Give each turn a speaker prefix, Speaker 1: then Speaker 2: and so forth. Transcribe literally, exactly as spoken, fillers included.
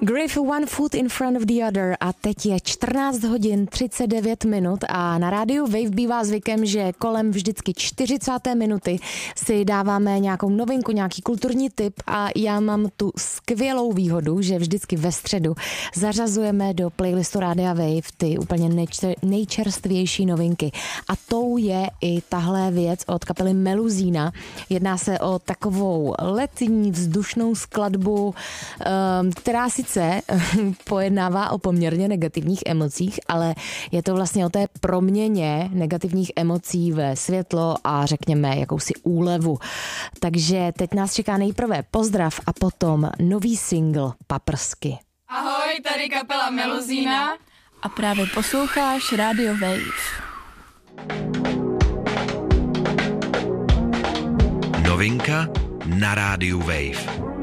Speaker 1: Griff, One Foot in Front of the Other a teď je čtrnáct hodin třicet devět minut a na rádiu Wave bývá zvykem, že kolem vždycky čtyřicáté minuty si dáváme nějakou novinku, nějaký kulturní tip a já mám tu skvělou výhodu, že vždycky ve středu zařazujeme do playlistu Rádia Wave ty úplně nejčer, nejčerstvější novinky a tou je i tahle věc od kapely Meluzína. Jedná se o takovou letní vzdušnou skladbu, která sice pojednává o poměrně negativních emocích, ale je to vlastně o té proměně negativních emocí ve světlo a řekněme jakousi úlevu. Takže teď nás čeká nejprve pozdrav a potom nový single Paprsky.
Speaker 2: Ahoj, tady kapela Meluzína
Speaker 3: a právě posloucháš Radio Wave.
Speaker 4: Novinka na rádiu Wave.